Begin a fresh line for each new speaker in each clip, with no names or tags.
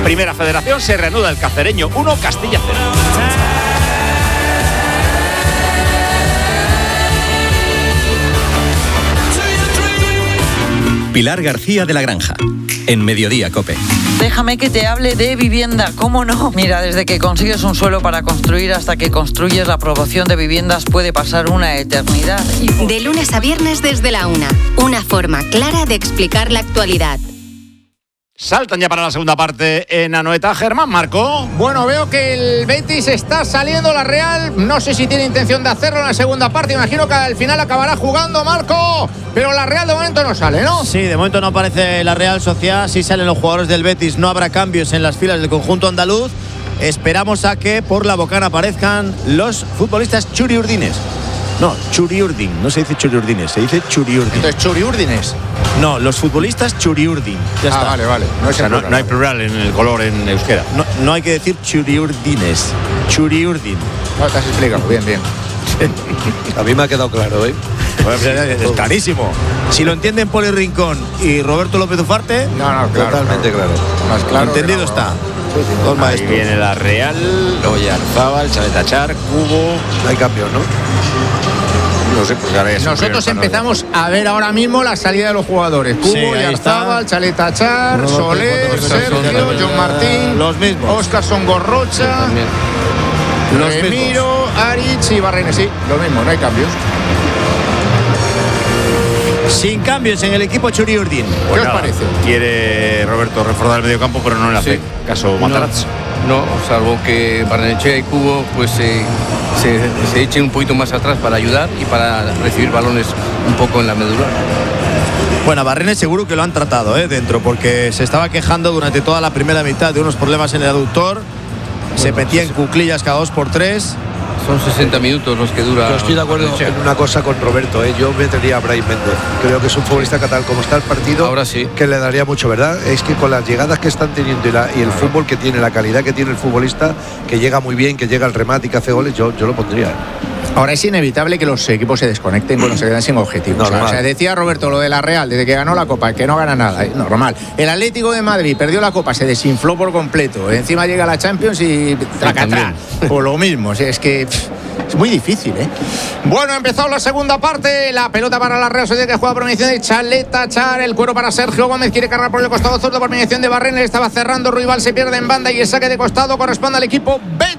Primera Federación, se reanuda el Cacereño 1, Castilla 0.
Pilar García de la Granja, en Mediodía COPE.
Déjame que te hable de vivienda, ¿cómo no? Mira, desde que consigues un suelo para construir hasta que construyes la aprobación de viviendas puede pasar una eternidad.
De lunes a viernes desde la 1, una forma clara de explicar la actualidad.
Saltan ya para la segunda parte en Anoeta. Germán Marco.
Bueno, veo que el Betis está saliendo, la Real no sé si tiene intención de hacerlo en la segunda parte, imagino que al final acabará jugando Marco, pero la Real de momento no sale, ¿no?
Sí, de momento no aparece la Real Sociedad, sí salen los jugadores del Betis, no habrá cambios en las filas del conjunto andaluz. Esperamos a que por la bocana aparezcan los futbolistas churiurdines. No, Churiurdin, no se dice Churiurdines, se dice Churiurdin.
Entonces, Churiurdines.
No, los futbolistas Churiurdin. Ya está.
Vale.
No hay plural en el color en euskera.
No hay que decir Churiurdines. Churiurdin.
No, te has explicado, bien.
A mí me ha quedado claro, ¿eh?
Es clarísimo. Si lo entienden Poli Rincón y Roberto López Ufarte,
No, claro.
Totalmente claro.
Más claro.
entendido está.
Dos
Ahí
maestros.
viene la Real, Oyarzábal, Chaletachar, Cubo.
No hay cambio, ¿no?
No sé, pues ahora ya se
Nosotros
pone el
empezamos a ver ahora mismo la salida de los jugadores. Cubo,
Sí, ahí
Yarzábal, Chaletachar,
1, 2, 3,
Soler,
4, 5,
Sergio,
6, 7,
John Martín,
los mismos.
Óscarson Gorrocha,
También.
Los
Remiro, Aritz y Barrenes. Sí, lo mismo, no hay cambios.
Sin cambios en el equipo Churiurdin.
¿Qué os parece?
Quiere Roberto reforzar el mediocampo, pero no le hace caso Matarazzo.
No, salvo que Barrenechea y Cubo pues se echen un poquito más atrás para ayudar y para recibir balones un poco en la medula.
Bueno, a Barrenes seguro que lo han tratado dentro, porque se estaba quejando durante toda la primera mitad de unos problemas en el aductor. Se metía en cuclillas cada 2x3.
Son 60 minutos los que dura.
Yo estoy de acuerdo
Barrenechea.
en una cosa con Roberto, ¿eh? Yo metería a Brahim Méndez. Creo que es un futbolista que tal como está el partido,
Ahora sí.
que le daría mucho, ¿verdad? Es que con las llegadas que están teniendo y el fútbol que tiene, la calidad que tiene el futbolista, que llega muy bien, que llega al remate y que hace goles, yo lo pondría.
Ahora es inevitable que los equipos se desconecten cuando se quedan sin objetivos.
Normal.
O sea, decía Roberto lo de la Real, desde que ganó la Copa, que no gana nada, normal. El Atlético de Madrid perdió la Copa, se desinfló por completo. Encima llega la Champions y tracatrá. Por lo mismo, o sea, es que es muy difícil, ¿eh? Bueno, ha empezado la segunda parte. La pelota para la Real Sociedad, que juega por mediación de Chaletachar. El cuero para Sergio Gómez, quiere cargar por el costado zurdo por mediación de Barrenes. Estaba cerrando Ruibal, se pierde en banda y el saque de costado corresponde al equipo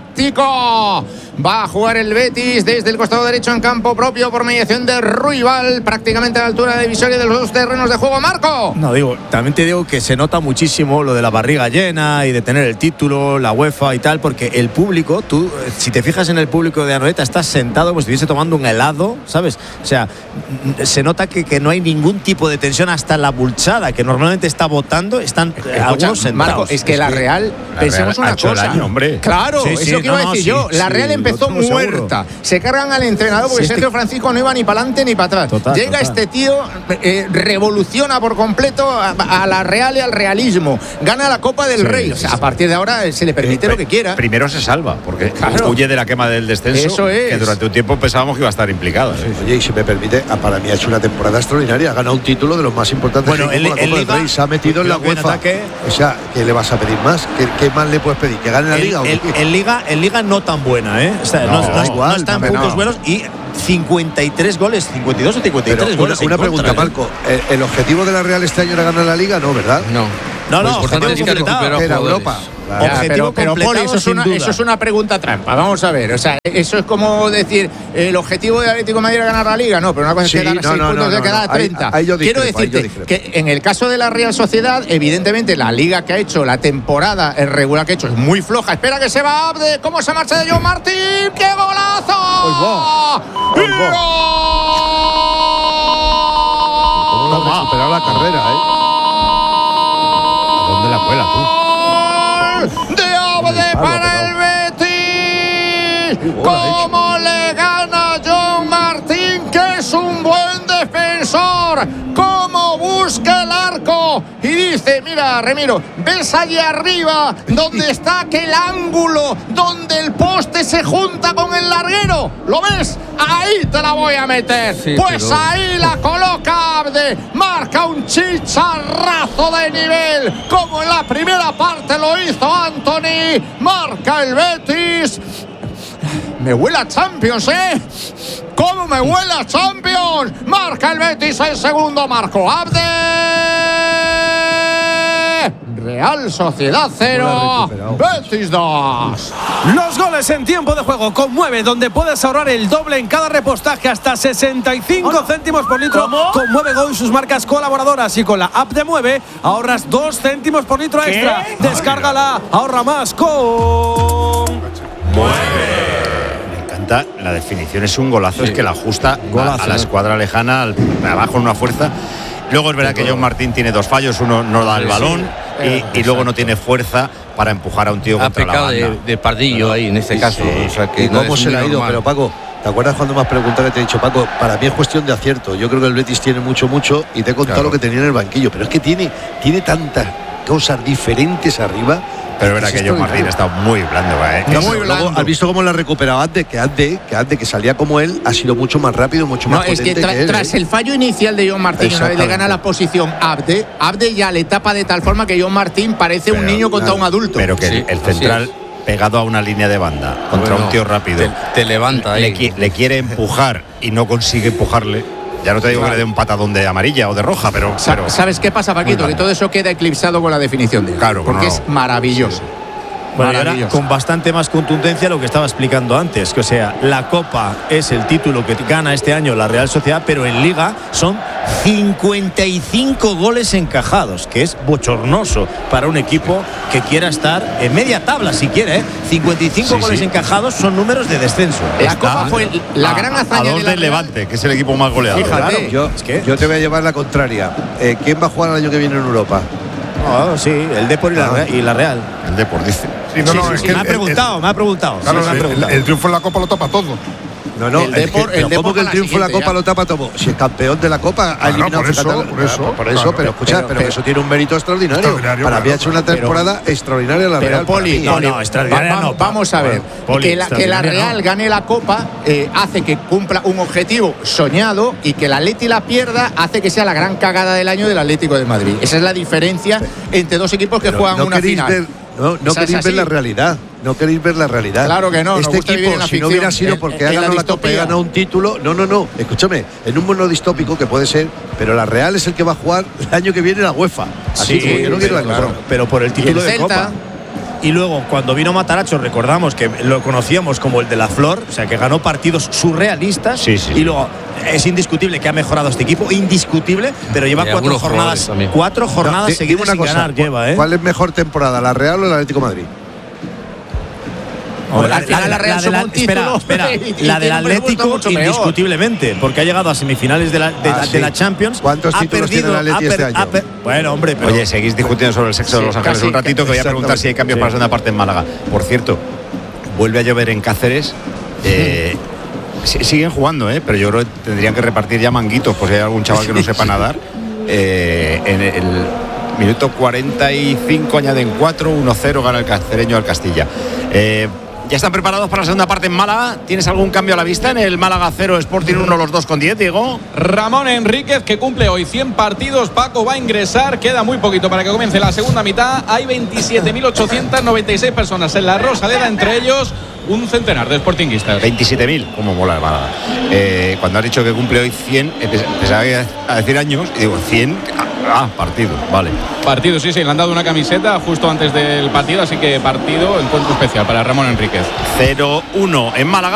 bético. Va a jugar el Betis desde el costado derecho en campo propio por mediación de Ruibal, prácticamente a la altura de divisoria de los dos terrenos de juego. Marco.
No, también te digo que se nota muchísimo lo de la barriga llena y de tener el título, la UEFA y tal, porque el público, tú, si te fijas en el público de Anoeta, estás sentado como si estuviese tomando un helado, ¿sabes? O sea, se nota que no hay ningún tipo de tensión, hasta la bulchada, que normalmente está votando, están algunos sentados.
Marco, es que la Real, pensemos
Real ha
una
hecho el
cosa.
año, hombre.
Claro,
Sí,
eso que iba a decir yo. La Real empezó
lo tengo
muerta. Se cargan al entrenador porque Sergio Francisco no iba ni para adelante ni para atrás. Llega este tío, revoluciona por completo a la Real y al realismo. Gana la Copa del Rey. O sea, a partir de ahora se le permite lo que quiera.
Primero se salva, porque
Claro.
huye de la quema del descenso.
Eso es.
Que durante un tiempo pensábamos que iba a estar implicado.
Oye, y si me permite, para mí ha hecho una temporada extraordinaria. Ha ganado un título de los más importantes.
Bueno,
del equipo, la Copa del Rey. Se ha metido en la
en
UEFA.
ataque.
O sea, ¿qué le vas a pedir más? ¿Qué más le puedes pedir? ¿Que gane la Liga? ¿o qué?
En Liga no tan buena, ¿eh? O sea, no
igual,
está en
hombre,
puntos
no.
buenos y 53 goles, 52 o 53
Pero
goles.
una
en
pregunta,
contra, ¿eh?
Marco. ¿El objetivo de la Real este año era ganar la Liga? No, ¿verdad?
No.
No,
Lo importante es que
objetivo
recupera
Era
jugadores.
Europa.
Ya,
Objetivo
pero Poli,
completado, sin duda.
eso es una pregunta trampa. Vamos a ver. O sea, eso es como decir, el objetivo del Atlético de Madrid era ganar la Liga. No, pero una cosa
Sí,
es que ganar 6 puntos de quedar a 30.
Ahí yo
Quiero
discrepo,
decirte que en el caso de la Real Sociedad, evidentemente la Liga que ha hecho, la temporada regular que ha hecho es muy floja. Espera que se va Abde. ¿Cómo se marcha de John Martín? ¡Qué golazo! ¡Y gol!
¿Cómo lo ha recuperado la carrera,
¿A dónde la cuela tú?
De Abde para el Betis. ¿Cómo le gana John Martín, que es un buen defensor? ¿Cómo busca busca el arco y dice, mira, Remiro, ves allí arriba donde está aquel ángulo donde el poste se junta con el larguero, ¿lo ves? Ahí te la voy a meter.
Sí,
pues
pero...
ahí la coloca Abde, marca un chicharrazo de nivel como en la primera parte lo hizo Anthony, marca el Betis. Me huele a Champions, ¿eh? ¿Cómo me huele a Champions? Marca el Betis el segundo, marco Abde. Real Sociedad 0, Betis 2.
Los goles en tiempo de juego Conmueve, donde puedes ahorrar el doble en cada repostaje, hasta 65 céntimos por litro.
¿Cómo?
Con Mueve Go y sus marcas colaboradoras, y con la app de Mueve ahorras 2 céntimos por litro extra. Descárgala, ahorra más con Mueve.
La definición es un golazo, es que la ajusta a la escuadra lejana, abajo en una fuerza. Luego es verdad que John Martín tiene 2 fallos, uno no da el balón y luego no tiene fuerza para empujar a un tío contra la banda.
de Pardillo ahí en este caso. O sea, que
¿Y
no
cómo
es
se le ha
muy
ido?
normal.
Pero Paco, ¿te acuerdas cuando me has preguntado que te he dicho, Paco, para mí es cuestión de acierto? Yo creo que el Betis tiene mucho y te he contado lo que tenía en el banquillo, pero es que tiene tantas cosas diferentes arriba.
Pero es verdad que John Martín está muy blando,
Muy blando.
Luego, ¿has visto cómo la ha recuperado Abde? Que Abde, que salía como él, ha sido mucho más rápido, mucho más potente
es que
él,
tras el fallo inicial de John Martín, una vez le gana la posición Abde ya le tapa de tal forma que John Martín parece un niño contra un adulto.
Pero que el central pegado a una línea de banda contra un tío rápido
te levanta ahí.
Le quiere empujar y no consigue empujarle. Ya no te digo que le dé un patadón de amarilla o de roja, pero
¿Sabes qué pasa, Paquito? Que todo eso queda eclipsado con la definición de él.
Claro,
porque es maravilloso.
Bueno, y ahora con bastante más contundencia lo que estaba explicando antes, que o sea, la Copa es el título que gana este año la Real Sociedad, pero en Liga son 55 goles encajados, que es bochornoso para un equipo que quiera estar en media tabla, si quiere, 55 goles encajados son números de descenso.
La Copa fue la gran hazaña
a 2 del Levante, que es el equipo más goleador.
Fíjate,
Yo te voy a llevar la contraria. ¿Quién va a jugar el año que viene en Europa?
Sí, el Depor y la Real.
El Depor dice.
Es que
me ha preguntado.
Claro, el triunfo en la Copa lo tapa todo.
No,
el Depor,
¿cómo que el triunfo en la Copa lo tapa todo? Si el campeón de la Copa ha eliminado
por eso,
pero escucha, pero eso tiene un mérito extraordinario. Para mí ha hecho una temporada extraordinaria la Real.
Poli,
extraordinaria no.
Vamos a ver, que la Real gane la Copa hace que cumpla un objetivo soñado, y que el Atleti la pierda hace que sea la gran cagada del año del Atlético de Madrid. Esa es la diferencia entre dos equipos que juegan una final.
No queréis ver la realidad. No queréis ver la realidad.
Claro que no.
Este equipo, si no hubiera sido porque ha ganado la Copa y ha ganado un título. No. Escúchame, en un mundo distópico que puede ser, pero la Real es el que va a jugar el año que viene la UEFA. Así que yo no quiero la Copa.
Pero por el título de Copa. Y luego, cuando vino Matarazzo, recordamos que lo conocíamos como el de la Flor, o sea, que ganó partidos surrealistas. Y luego es indiscutible que ha mejorado este equipo, indiscutible, pero lleva 4 jornadas. 4 jornadas seguidas sin ganar.
¿Cuál es mejor temporada, la Real o el Atlético de Madrid?
Al final la Real sumó un título.
Espera, la del Atlético indiscutiblemente, porque ha llegado a semifinales de la Champions.
¿Cuántos títulos tiene el Atlético este año?
Bueno, hombre, pero...
Oye, seguís discutiendo sobre el sexo de los Ángeles un ratito, que voy a preguntar si hay cambios para la segunda parte en Málaga. Por cierto, vuelve a llover en Cáceres. Siguen jugando, pero yo creo que tendrían que repartir ya manguitos, por si hay algún chaval que no sepa nadar. En el minuto 45 añaden 4, 1-0, gana el cacereño al Castilla. ¿Ya están preparados para la segunda parte en Málaga? ¿Tienes algún cambio a la vista en el Málaga 0, Sporting 1, los dos con 10, Diego?
Ramón Enríquez, que cumple hoy 100 partidos. Paco va a ingresar, queda muy poquito para que comience la segunda mitad. Hay 27.896 personas en la Rosaleda, entre ellos un centenar de sportinguistas.
27.000, como mola el Málaga. Cuando has dicho que cumple hoy 100, empezaba a decir años, y digo, 100, partido, vale.
Partido, sí, le han dado una camiseta justo antes del partido, así que partido, encuentro especial para Ramón Enríquez.
0-1 en Málaga.